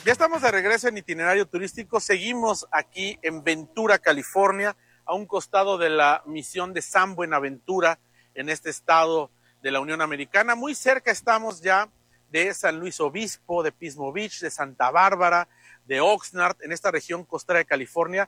Ya estamos de regreso en Itinerario Turístico. Seguimos aquí en Ventura, California, a un costado de la misión de San Buenaventura en este estado de la Unión Americana. Muy cerca estamos ya de San Luis Obispo, de Pismo Beach, de Santa Bárbara, de Oxnard, en esta región costera de California.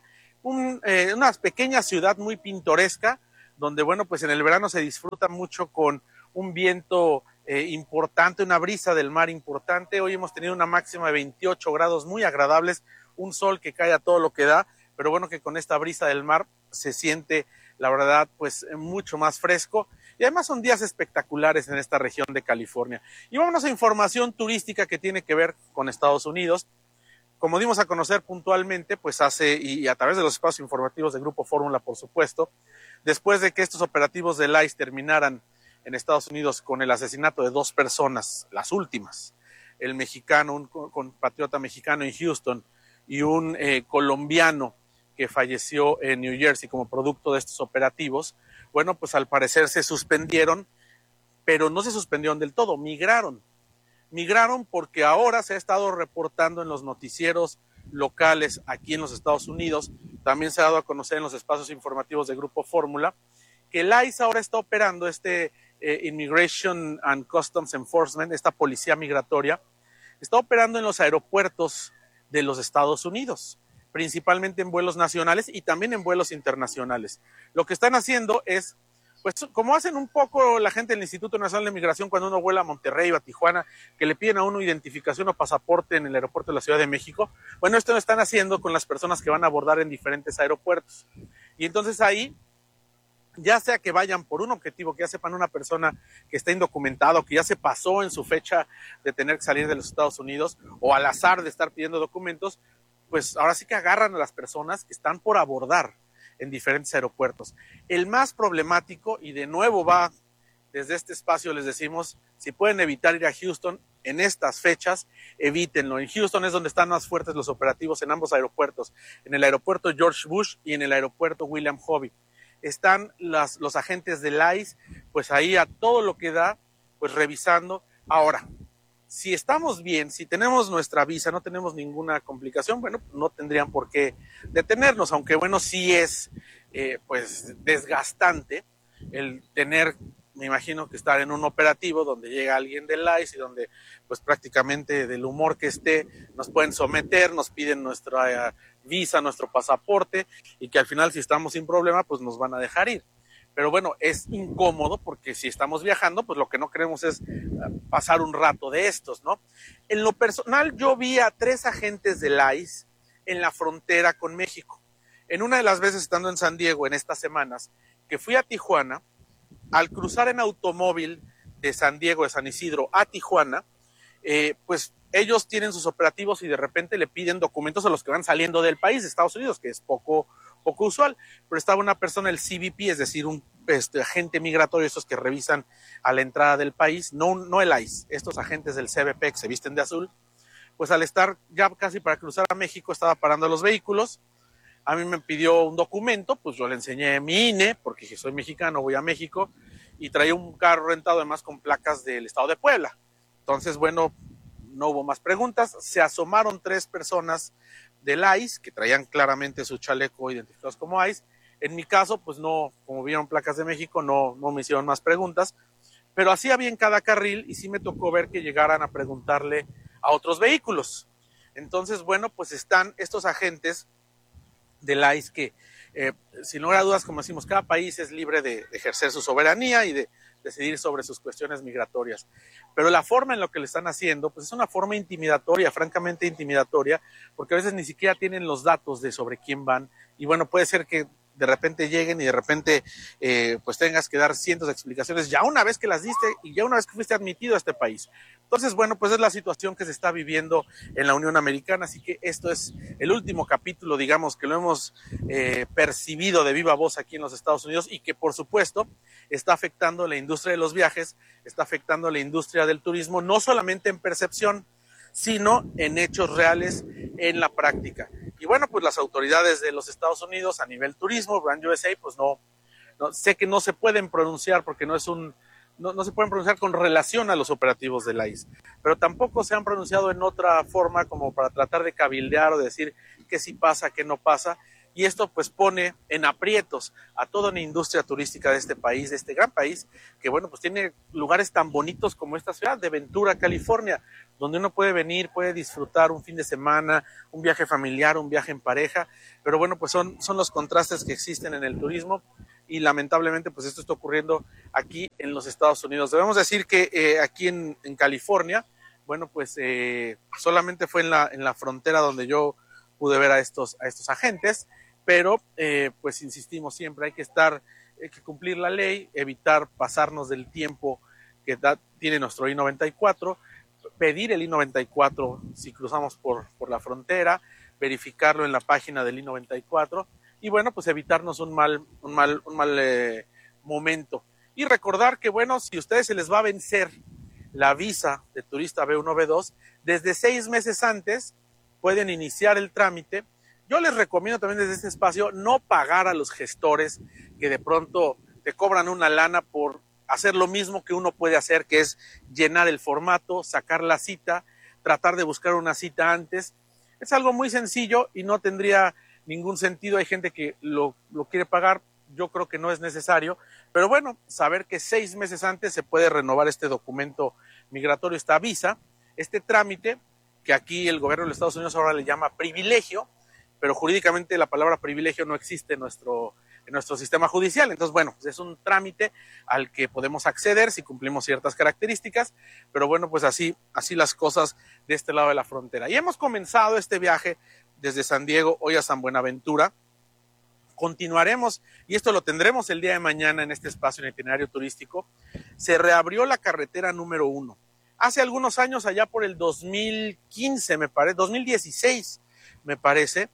Una pequeña ciudad muy pintoresca, donde, bueno, pues en el verano se disfruta mucho con un viento importante, una brisa del mar importante. Hoy hemos tenido una máxima de 28 grados muy agradables, un sol que cae a todo lo que da, pero bueno, que con esta brisa del mar se siente, la verdad, pues mucho más fresco. Y además son días espectaculares en esta región de California. Y vámonos a información turística que tiene que ver con Estados Unidos. Como dimos a conocer puntualmente, pues y a través de los espacios informativos de Grupo Fórmula, por supuesto, después de que estos operativos del ICE terminaran en Estados Unidos con el asesinato de 2 personas, las últimas, el mexicano, un compatriota mexicano en Houston, y un colombiano que falleció en New Jersey como producto de estos operativos. Bueno, pues al parecer se suspendieron, pero no se suspendieron del todo, migraron porque ahora se ha estado reportando en los noticieros locales aquí en los Estados Unidos, también se ha dado a conocer en los espacios informativos de Grupo Fórmula, que el ICE ahora está operando Immigration and Customs Enforcement, esta policía migratoria, está operando en los aeropuertos de los Estados Unidos, principalmente en vuelos nacionales y también en vuelos internacionales. Lo que están haciendo es, pues como hacen un poco la gente del Instituto Nacional de Migración cuando uno vuela a Monterrey o a Tijuana, que le piden a uno identificación o pasaporte en el aeropuerto de la Ciudad de México. Bueno, esto lo están haciendo con las personas que van a abordar en diferentes aeropuertos. Y entonces ahí, ya sea que vayan por un objetivo, que ya sepan una persona que está indocumentada, que ya se pasó en su fecha de tener que salir de los Estados Unidos, o al azar de estar pidiendo documentos, pues ahora sí que agarran a las personas que están por abordar en diferentes aeropuertos. El más problemático, y de nuevo va desde este espacio, les decimos, si pueden evitar ir a Houston en estas fechas, evítenlo. En Houston es donde están más fuertes los operativos en ambos aeropuertos, en el aeropuerto George Bush y en el aeropuerto William Hobby. Están los agentes del ICE, pues ahí a todo lo que da, pues revisando. Ahora, si estamos bien, si tenemos nuestra visa, no tenemos ninguna complicación, bueno, no tendrían por qué detenernos, aunque bueno, sí es pues desgastante el tener, me imagino que estar en un operativo donde llega alguien del ICE y donde pues prácticamente del humor que esté nos pueden someter, nos piden nuestra visa, nuestro pasaporte, y que al final, si estamos sin problema, pues nos van a dejar ir. Pero bueno, es incómodo porque si estamos viajando, pues lo que no queremos es pasar un rato de estos, ¿no? En lo personal, yo vi a 3 agentes del ICE en la frontera con México. En una de las veces estando en San Diego en estas semanas, que fui a Tijuana, al cruzar en automóvil de San Diego, de San Isidro a Tijuana, pues ellos tienen sus operativos y de repente le piden documentos a los que van saliendo del país, de Estados Unidos, que es poco usual, pero estaba una persona, el CBP, es decir, un agente migratorio, estos que revisan a la entrada del país, no el ICE, estos agentes del CBP que se visten de azul, pues al estar ya casi para cruzar a México, estaba parando los vehículos. A mí me pidió un documento, pues yo le enseñé mi INE, porque soy mexicano, voy a México, y traía un carro rentado además con placas del estado de Puebla. Entonces, bueno, no hubo más preguntas, se asomaron 3 personas del ICE, que traían claramente su chaleco identificados como ICE. En mi caso, pues no, como vieron placas de México, no me hicieron más preguntas, pero así había en cada carril y sí me tocó ver que llegaran a preguntarle a otros vehículos. Entonces, bueno, pues están estos agentes del ICE que, sin lugar a dudas, como decimos, cada país es libre de ejercer su soberanía y de decidir sobre sus cuestiones migratorias. Pero la forma en la que lo están haciendo, pues es una forma intimidatoria, francamente intimidatoria, porque a veces ni siquiera tienen los datos de sobre quién van. Y bueno, puede ser que de repente lleguen y de repente pues tengas que dar cientos de explicaciones ya una vez que las diste y ya una vez que fuiste admitido a este país. Entonces, bueno, pues es la situación que se está viviendo en la Unión Americana, así que esto es el último capítulo, digamos, que lo hemos percibido de viva voz aquí en los Estados Unidos y que, por supuesto, está afectando la industria de los viajes, está afectando la industria del turismo, no solamente en percepción, sino en hechos reales en la práctica. Y bueno, pues las autoridades de los Estados Unidos a nivel turismo, Brand USA, pues no sé que no se pueden pronunciar porque no es un no se pueden pronunciar con relación a los operativos de la ICE, pero tampoco se han pronunciado en otra forma como para tratar de cabildear o decir qué sí pasa, qué no pasa, y esto pues pone en aprietos a toda una industria turística de este país, de este gran país, que bueno, pues tiene lugares tan bonitos como esta ciudad de Ventura, California, donde uno puede venir, puede disfrutar un fin de semana, un viaje familiar, un viaje en pareja, pero bueno, pues son los contrastes que existen en el turismo y lamentablemente pues esto está ocurriendo aquí en los Estados Unidos. Debemos decir que aquí en California, bueno, pues solamente fue en la frontera donde yo pude ver a estos agentes, pero pues insistimos siempre, hay que cumplir la ley, evitar pasarnos del tiempo que tiene nuestro I-94, pedir el I-94 si cruzamos por la frontera, verificarlo en la página del I-94 y bueno, pues evitarnos un mal momento. Y recordar que bueno, si a ustedes se les va a vencer la visa de turista B1, B2, desde 6 meses antes pueden iniciar el trámite. Yo les recomiendo también desde este espacio no pagar a los gestores que de pronto te cobran una lana por hacer lo mismo que uno puede hacer, que es llenar el formato, sacar la cita, tratar de buscar una cita antes. Es algo muy sencillo y no tendría ningún sentido. Hay gente que lo quiere pagar, yo creo que no es necesario, pero bueno, saber que 6 meses antes se puede renovar este documento migratorio, esta visa, este trámite, que aquí el gobierno de los Estados Unidos ahora le llama privilegio, pero jurídicamente la palabra privilegio no existe en nuestro sistema judicial. Entonces, bueno, pues es un trámite al que podemos acceder si cumplimos ciertas características, pero bueno, pues así las cosas de este lado de la frontera. Y hemos comenzado este viaje desde San Diego hoy a San Buenaventura. Continuaremos, y esto lo tendremos el día de mañana en este espacio en itinerario turístico. Se reabrió la carretera número 1. Hace algunos años, allá por el 2015, me parece, 2016, me parece,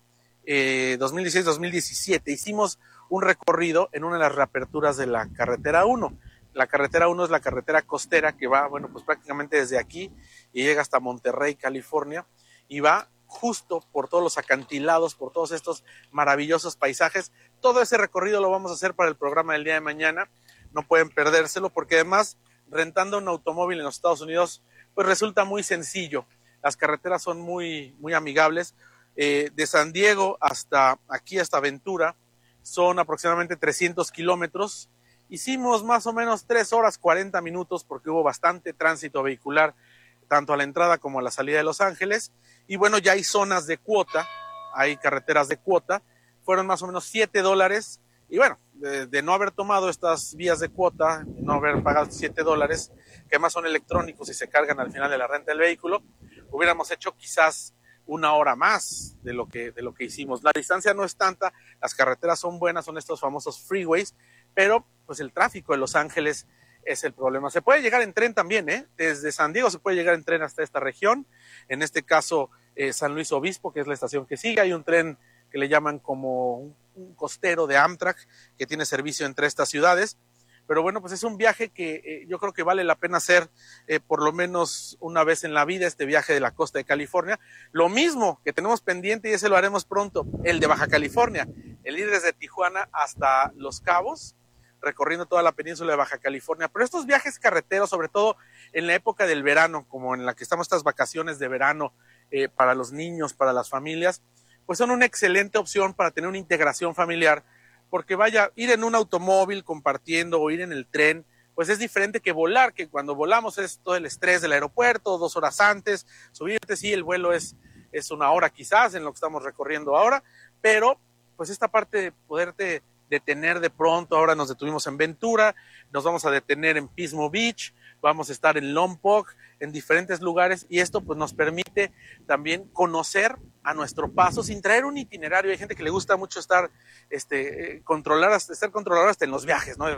2016-2017, hicimos un recorrido en una de las reaperturas de la carretera 1. La carretera 1 es la carretera costera que va, bueno, pues prácticamente desde aquí y llega hasta Monterrey, California, y va justo por todos los acantilados, por todos estos maravillosos paisajes. Todo ese recorrido lo vamos a hacer para el programa del día de mañana. No pueden perdérselo porque además rentando un automóvil en los Estados Unidos pues resulta muy sencillo. Las carreteras son muy amigables. De San Diego hasta aquí, hasta Ventura, son aproximadamente 300 kilómetros. Hicimos más o menos 3 horas 40 minutos porque hubo bastante tránsito vehicular tanto a la entrada como a la salida de Los Ángeles. Y bueno, ya hay zonas de cuota, hay carreteras de cuota, fueron más o menos $7. Y bueno, de no haber tomado estas vías de cuota, no haber pagado $7, que además son electrónicos y se cargan al final de la renta del vehículo, hubiéramos hecho quizás 1 hora más de lo que hicimos. La distancia no es tanta, las carreteras son buenas, son estos famosos freeways, pero pues el tráfico de Los Ángeles es el problema. Se puede llegar en tren también, desde San Diego se puede llegar en tren hasta esta región, en este caso San Luis Obispo, que es la estación que sigue. Hay un tren que le llaman como un costero de Amtrak que tiene servicio entre estas ciudades, pero bueno, pues es un viaje que yo creo que vale la pena hacer por lo menos una vez en la vida, este viaje de la costa de California. Lo mismo que tenemos pendiente, y ese lo haremos pronto, el de Baja California, el ir desde Tijuana hasta Los Cabos, recorriendo toda la península de Baja California. Pero estos viajes carreteros, sobre todo en la época del verano, como en la que estamos estas vacaciones de verano para los niños, para las familias, pues son una excelente opción para tener una integración familiar, porque vaya, ir en un automóvil compartiendo o ir en el tren, pues es diferente que volar, que cuando volamos es todo el estrés del aeropuerto, 2 horas antes, subirte, sí, el vuelo es 1 hora quizás en lo que estamos recorriendo ahora, pero pues esta parte de poderte detener de pronto, ahora nos detuvimos en Ventura, nos vamos a detener en Pismo Beach, vamos a estar en Lompoc, en diferentes lugares, y esto pues nos permite también conocer a nuestro paso sin traer un itinerario. Hay gente que le gusta mucho estar controlador hasta en los viajes, ¿no?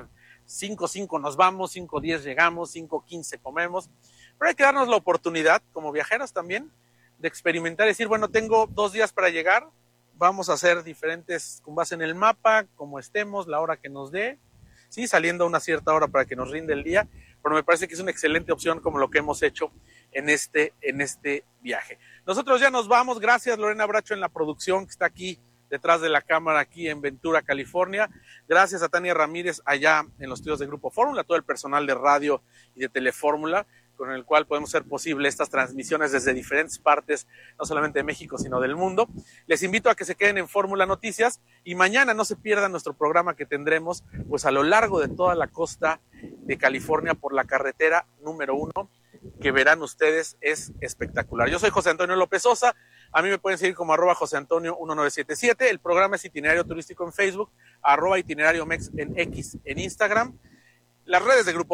5:05 nos vamos, 5:10 llegamos, 5:15 comemos, pero hay que darnos la oportunidad como viajeros también de experimentar y decir, bueno, tengo 2 días para llegar, vamos a hacer diferentes con base en el mapa, como estemos, la hora que nos dé, sí, saliendo a una cierta hora para que nos rinde el día, pero me parece que es una excelente opción como lo que hemos hecho en este viaje. Nosotros ya nos vamos, gracias Lorena Bracho en la producción que está aquí detrás de la cámara aquí en Ventura, California. Gracias a Tania Ramírez allá en los estudios de Grupo Fórmula, todo el personal de radio y de Telefórmula, con el cual podemos hacer posible estas transmisiones desde diferentes partes, no solamente de México, sino del mundo. Les invito a que se queden en Fórmula Noticias y mañana no se pierdan nuestro programa que tendremos pues a lo largo de toda la costa de California por la carretera número 1, que verán ustedes es espectacular. Yo soy José Antonio López Sosa, a mí me pueden seguir como @JoseAntonio1977, el programa es Itinerario Turístico en Facebook, @itinerariomex en X, en Instagram, las redes de Grupo